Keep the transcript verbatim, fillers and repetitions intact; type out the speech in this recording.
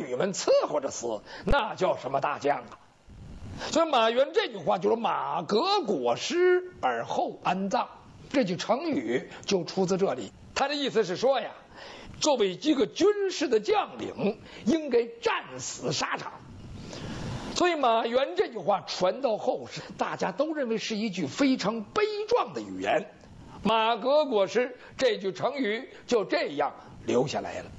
女们伺候着死，那叫什么大将啊？所以马援这句话就是马革裹尸而后安葬，这句成语就出自这里。他的意思是说呀，作为一个军事的将领，应该战死沙场。所以马援这句话传到后世，大家都认为是一句非常悲壮的语言。马革裹尸这句成语就这样留下来了。